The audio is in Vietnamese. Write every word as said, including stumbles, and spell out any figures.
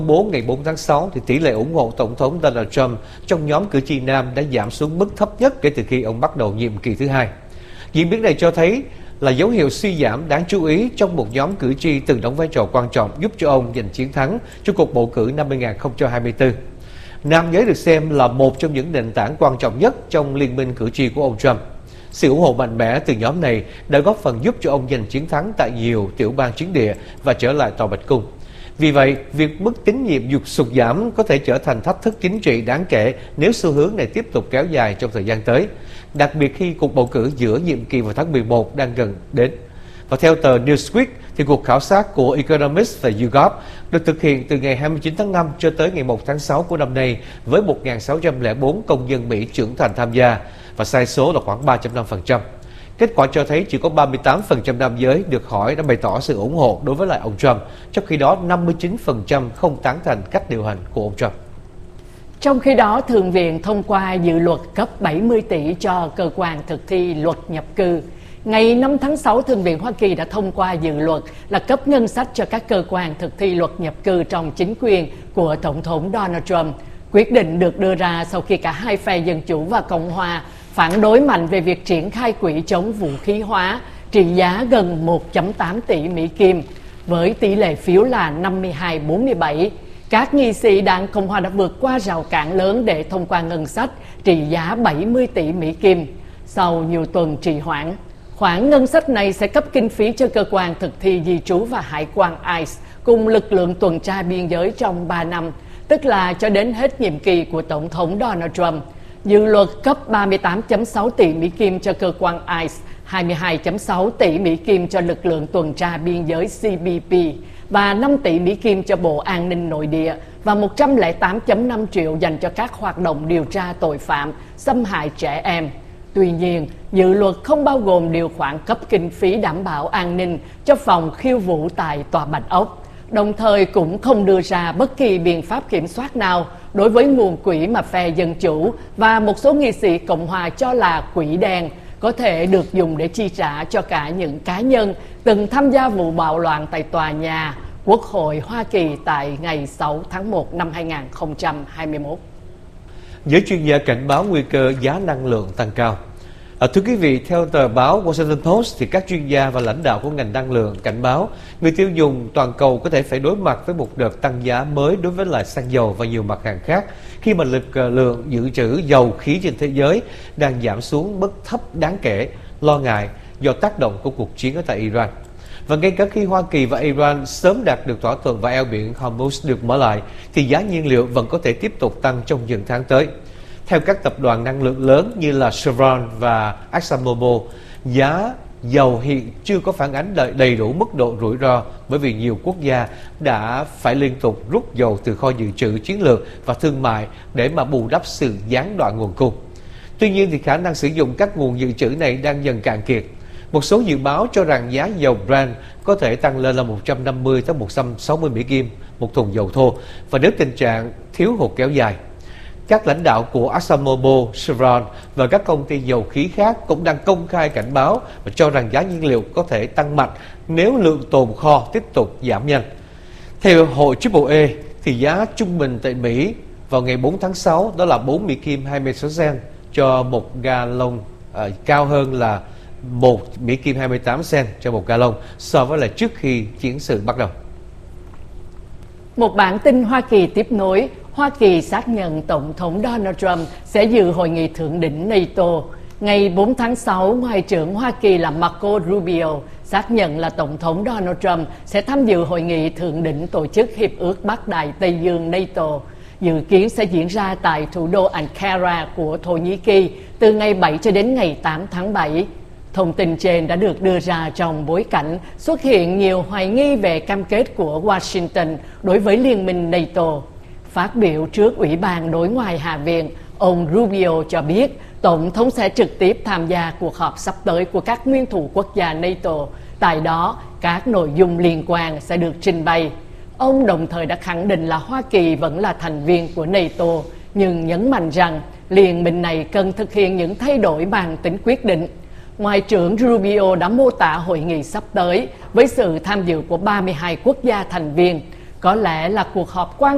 Công bố ngày bốn tháng sáu thì tỷ lệ ủng hộ Tổng thống Donald Trump trong nhóm cử tri nam đã giảm xuống mức thấp nhất kể từ khi ông bắt đầu nhiệm kỳ thứ hai. Diễn biến này cho thấy là dấu hiệu suy giảm đáng chú ý trong một nhóm cử tri từng đóng vai trò quan trọng giúp cho ông giành chiến thắng trong cuộc bầu cử năm hai nghìn không trăm hai mươi tư. Nam giới được xem là một trong những nền tảng quan trọng nhất trong liên minh cử tri của ông Trump. Sự ủng hộ mạnh mẽ từ nhóm này đã góp phần giúp cho ông giành chiến thắng tại nhiều tiểu bang chiến địa và trở lại Tòa Bạch Cung. Vì vậy, việc mức tín nhiệm dục sụt giảm có thể trở thành thách thức chính trị đáng kể nếu xu hướng này tiếp tục kéo dài trong thời gian tới, đặc biệt khi cuộc bầu cử giữa nhiệm kỳ vào tháng mười một đang gần đến. Và theo tờ Newsweek, thì cuộc khảo sát của Economist và YouGov được thực hiện từ ngày hai mươi chín tháng năm cho tới ngày một tháng sáu của năm nay với một nghìn sáu trăm lẻ bốn công dân Mỹ trưởng thành tham gia và sai số là khoảng ba phẩy năm phần trăm. Kết quả cho thấy chỉ có ba mươi tám phần trăm nam giới được hỏi đã bày tỏ sự ủng hộ đối với lại ông Trump, trong khi đó năm mươi chín phần trăm không tán thành cách điều hành của ông Trump. Trong khi đó, Thượng viện thông qua dự luật cấp bảy mươi tỷ cho cơ quan thực thi luật nhập cư. Ngày năm tháng sáu, Thượng viện Hoa Kỳ đã thông qua dự luật là cấp ngân sách cho các cơ quan thực thi luật nhập cư trong chính quyền của Tổng thống Donald Trump. Quyết định được đưa ra sau khi cả hai phe Dân Chủ và Cộng hòa phản đối mạnh về việc triển khai quỹ chống vũ khí hóa trị giá gần một phẩy tám tỷ Mỹ Kim. Với tỷ lệ phiếu là năm mươi hai bốn mươi bảy, các nghị sĩ đảng Cộng hòa đã vượt qua rào cản lớn để thông qua ngân sách trị giá bảy mươi tỷ Mỹ Kim. Sau nhiều tuần trì hoãn, khoản ngân sách này sẽ cấp kinh phí cho cơ quan thực thi di trú và hải quan i xê cùng lực lượng tuần tra biên giới trong ba năm, tức là cho đến hết nhiệm kỳ của Tổng thống Donald Trump. Dự luật cấp ba mươi tám phẩy sáu tỷ Mỹ Kim cho cơ quan i xê, hai mươi hai phẩy sáu tỷ Mỹ Kim cho lực lượng tuần tra biên giới C B P và năm tỷ Mỹ Kim cho Bộ An ninh Nội địa và một trăm lẻ tám phẩy năm triệu dành cho các hoạt động điều tra tội phạm, xâm hại trẻ em. Tuy nhiên, dự luật không bao gồm điều khoản cấp kinh phí đảm bảo an ninh cho phòng khiêu vũ tại Tòa Bạch Ốc, đồng thời cũng không đưa ra bất kỳ biện pháp kiểm soát nào đối với nguồn quỹ mà phe Dân Chủ và một số nghị sĩ Cộng hòa cho là quỹ đen, có thể được dùng để chi trả cho cả những cá nhân từng tham gia vụ bạo loạn tại tòa nhà Quốc hội Hoa Kỳ tại ngày sáu tháng một năm hai nghìn không trăm hai mươi mốt. Giới chuyên gia cảnh báo nguy cơ giá năng lượng tăng cao. À, thưa quý vị, theo tờ báo Washington Post thì các chuyên gia và lãnh đạo của ngành năng lượng cảnh báo người tiêu dùng toàn cầu có thể phải đối mặt với một đợt tăng giá mới đối với lại xăng dầu và nhiều mặt hàng khác khi mà lực lượng dự trữ dầu khí trên thế giới đang giảm xuống mức thấp đáng kể, lo ngại do tác động của cuộc chiến ở tại Iran. Và ngay cả khi Hoa Kỳ và Iran sớm đạt được thỏa thuận và eo biển Hormuz được mở lại, thì giá nhiên liệu vẫn có thể tiếp tục tăng trong những tháng tới. Theo các tập đoàn năng lượng lớn như là Chevron và ExxonMobil, giá dầu hiện chưa có phản ánh đầy, đầy đủ mức độ rủi ro bởi vì nhiều quốc gia đã phải liên tục rút dầu từ kho dự trữ chiến lược và thương mại để mà bù đắp sự gián đoạn nguồn cung. Tuy nhiên thì khả năng sử dụng các nguồn dự trữ này đang dần cạn kiệt. Một số dự báo cho rằng giá dầu Brent có thể tăng lên là một trăm năm mươi đến một trăm sáu mươi Mỹ Kim một thùng dầu thô và nếu tình trạng thiếu hụt kéo dài. Các lãnh đạo của ExxonMobil, Chevron và các công ty dầu khí khác cũng đang công khai cảnh báo và cho rằng giá nhiên liệu có thể tăng mạnh nếu lượng tồn kho tiếp tục giảm nhanh. Theo hội Triple A thì giá trung bình tại Mỹ vào ngày bốn tháng sáu đó là bốn Mỹ Kim hai mươi sáu cent cho một gallon, à, cao hơn là một Mỹ Kim hai mươi tám cent cho một gallon so với là trước khi chiến sự bắt đầu. Một bản tin Hoa Kỳ tiếp nối. Hoa Kỳ xác nhận Tổng thống Donald Trump sẽ dự hội nghị thượng đỉnh NATO. Ngày bốn tháng sáu, Ngoại trưởng Hoa Kỳ là Marco Rubio xác nhận là Tổng thống Donald Trump sẽ tham dự hội nghị thượng đỉnh tổ chức Hiệp ước Bắc Đại Tây Dương NATO. Dự kiến sẽ diễn ra tại thủ đô Ankara của Thổ Nhĩ Kỳ từ ngày bảy cho đến ngày tám tháng bảy. Thông tin trên đã được đưa ra trong bối cảnh xuất hiện nhiều hoài nghi về cam kết của Washington đối với Liên minh NATO. Phát biểu trước Ủy ban Đối ngoại Hạ viện, ông Rubio cho biết Tổng thống sẽ trực tiếp tham gia cuộc họp sắp tới của các nguyên thủ quốc gia NATO. Tại đó, các nội dung liên quan sẽ được trình bày. Ông đồng thời đã khẳng định là Hoa Kỳ vẫn là thành viên của NATO, nhưng nhấn mạnh rằng liên minh này cần thực hiện những thay đổi mang tính quyết định. Ngoại trưởng Rubio đã mô tả hội nghị sắp tới với sự tham dự của ba mươi hai quốc gia thành viên, có lẽ là cuộc họp quan